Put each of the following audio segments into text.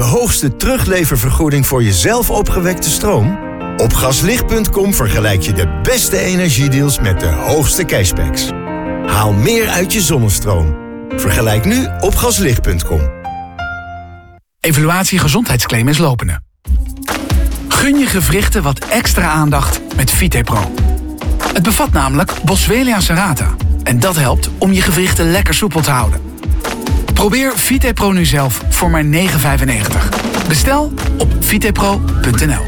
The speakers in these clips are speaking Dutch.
hoogste terugleververgoeding voor je zelf opgewekte stroom? Op Gaslicht.com vergelijk je de beste energiedeals met de hoogste cashbacks. Haal meer uit je zonnestroom. Vergelijk nu op Gaslicht.com. Evaluatie gezondheidsclaim is lopende. Gun je gewrichten wat extra aandacht met VitePro. Het bevat namelijk Boswellia serrata. En dat helpt om je gewrichten lekker soepel te houden. Probeer VitePro nu zelf voor maar €9,95. Bestel op vitepro.nl.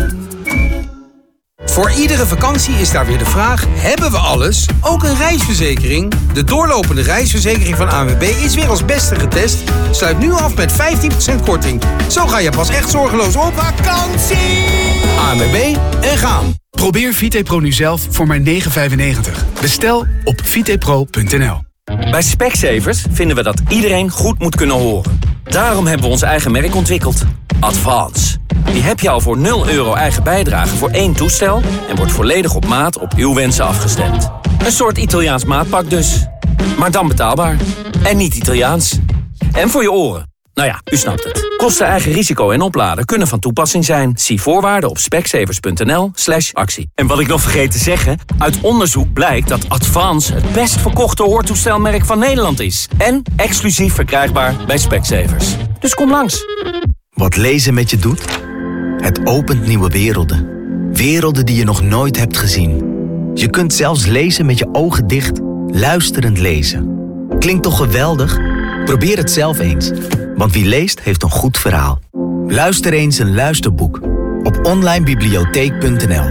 Voor iedere vakantie is daar weer de vraag: hebben we alles? Ook een reisverzekering? De doorlopende reisverzekering van ANWB is weer als beste getest. Sluit nu af met 15% korting. Zo ga je pas echt zorgeloos op vakantie. ANWB en gaan. Probeer VitePro nu zelf voor maar €9,95. Bestel op vitepro.nl. Bij Specsavers vinden we dat iedereen goed moet kunnen horen. Daarom hebben we ons eigen merk ontwikkeld. Advance. Die heb je al voor €0 eigen bijdrage voor 1 toestel en wordt volledig op maat op uw wensen afgestemd. Een soort Italiaans maatpak dus. Maar dan betaalbaar. En niet Italiaans. En voor je oren. Nou ja, u snapt het. Kosten, eigen risico en opladen kunnen van toepassing zijn. Zie voorwaarden op specsavers.nl/actie. En wat ik nog vergeet te zeggen, uit onderzoek blijkt dat Advance het best verkochte hoortoestelmerk van Nederland is. En exclusief verkrijgbaar bij Specsavers. Dus kom langs. Wat lezen met je doet? Het opent nieuwe werelden. Werelden die je nog nooit hebt gezien. Je kunt zelfs lezen met je ogen dicht, luisterend lezen. Klinkt toch geweldig? Probeer het zelf eens. Want wie leest, heeft een goed verhaal. Luister eens een luisterboek op onlinebibliotheek.nl.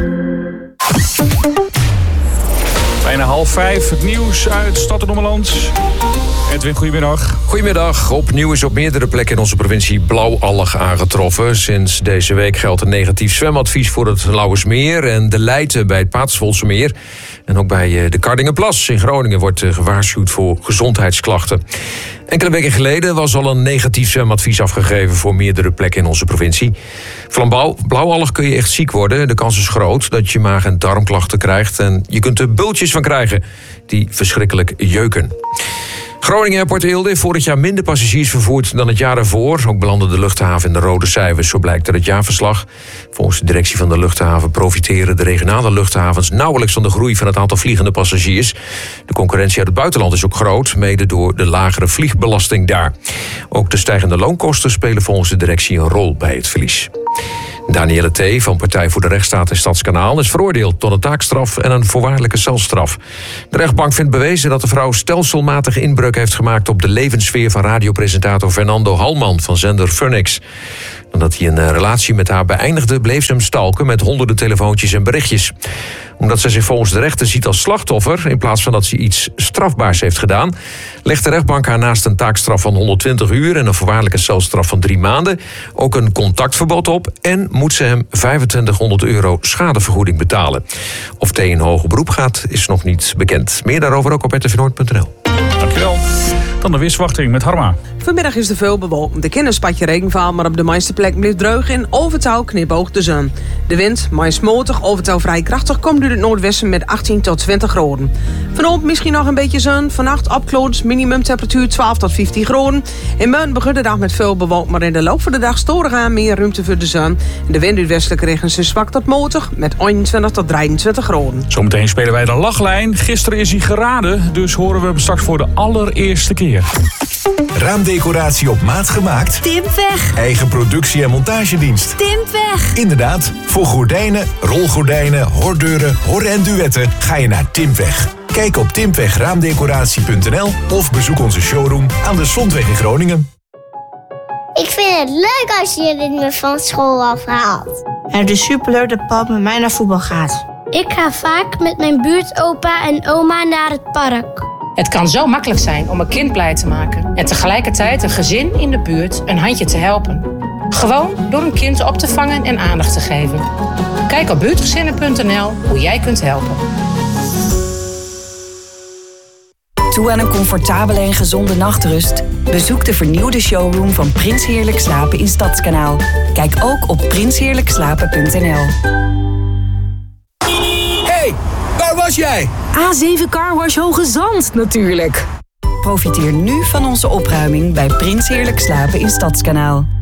Bijna 4:30, het nieuws uit Stad en Ommeland. Edwin, goedemiddag. Goedemiddag. Opnieuw is op meerdere plekken in onze provincie blauwalg aangetroffen. Sinds deze week geldt een negatief zwemadvies voor het Lauwersmeer en de Leiden bij het Paterswoldsmeer. En ook bij de Kardingerplas in Groningen wordt gewaarschuwd voor gezondheidsklachten. Enkele weken geleden was al een negatief zwemadvies afgegeven voor meerdere plekken in onze provincie. Van blauwalg kun je echt ziek worden. De kans is groot dat je maag- en darmklachten krijgt en je kunt er bultjes van krijgen die verschrikkelijk jeuken. Groningen Airport Eelde heeft vorig jaar minder passagiers vervoerd dan het jaar ervoor. Ook belandde de luchthaven in de rode cijfers, zo blijkt uit het jaarverslag. Volgens de directie van de luchthaven profiteren de regionale luchthavens nauwelijks van de groei van het aantal vliegende passagiers. De concurrentie uit het buitenland is ook groot, mede door de lagere vliegbelasting daar. Ook de stijgende loonkosten spelen volgens de directie een rol bij het verlies. Danielle T. van Partij voor de Rechtsstaat in Stadskanaal is veroordeeld tot een taakstraf en een voorwaardelijke celstraf. De rechtbank vindt bewezen dat de vrouw stelselmatig inbreuk heeft gemaakt op de levenssfeer van radiopresentator Fernando Halman van zender Phoenix. Nadat hij een relatie met haar beëindigde, bleef ze hem stalken met honderden telefoontjes en berichtjes. Omdat zij zich volgens de rechter ziet als slachtoffer, in plaats van dat ze iets strafbaars heeft gedaan, legt de rechtbank haar naast een taakstraf van 120 uur en een voorwaardelijke celstraf van 3 maanden ook een contactverbod op en moet ze hem €2500 schadevergoeding betalen. Of T in hoger beroep gaat, is nog niet bekend. Meer daarover ook op rtvnoord.nl. Dankjewel. Dan de weersverwachting met Harma. Vanmiddag is er veel bewolkt. De kinderspatje regenval, maar op de meeste plekken blijft dreug in overtouw knipoogt de zon. De wind, meest matig, overtouw vrij krachtig, komt uit het noordwesten met 18 tot 20 graden. Vanavond misschien nog een beetje zon. Vannacht opkloots, minimumtemperatuur 12 tot 15 graden. In Meun begint de dag met veel bewolkt, maar in de loop van de dag storen aan meer ruimte voor de zon. De wind uit westelijke richting is zwak tot matig met 21 tot 23 graden. Zometeen spelen wij de lachlijn. Gisteren is hij geraden, dus horen we hem straks voor de allereerste keer. Raamdecoratie op maat gemaakt? Timpweg. Eigen productie en montagedienst? Timpweg. Inderdaad, voor gordijnen, rolgordijnen, hordeuren, hor- en duetten ga je naar Timpweg. Kijk op timpwegraamdecoratie.nl of bezoek onze showroom aan de Zondweg in Groningen. Ik vind het leuk als je me van school afhaalt. Het is superleuk dat pap met mij naar voetbal gaat. Ik ga vaak met mijn buurtopa en oma naar het park. Het kan zo makkelijk zijn om een kind blij te maken en tegelijkertijd een gezin in de buurt een handje te helpen. Gewoon door een kind op te vangen en aandacht te geven. Kijk op buurtgezinnen.nl hoe jij kunt helpen. Toe aan een comfortabele en gezonde nachtrust? Bezoek de vernieuwde showroom van Prins Heerlijk Slapen in Stadskanaal. Kijk ook op prinsheerlijkslapen.nl. Hey, waar was jij? A7 Carwash Hoge Zand natuurlijk. Profiteer nu van onze opruiming bij Prins Heerlijk Slapen in Stadskanaal.